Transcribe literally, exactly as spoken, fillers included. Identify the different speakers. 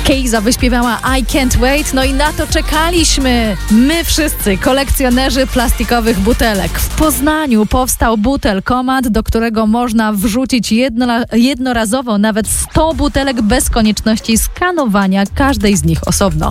Speaker 1: Keiza wyśpiewała I Can't Wait, no i na to czekaliśmy. My wszyscy, kolekcjonerzy plastikowych butelek. W Poznaniu powstał Butelkomat, do którego można wrzucić jedno, jednorazowo nawet sto butelek bez konieczności skanowania każdej z nich osobno.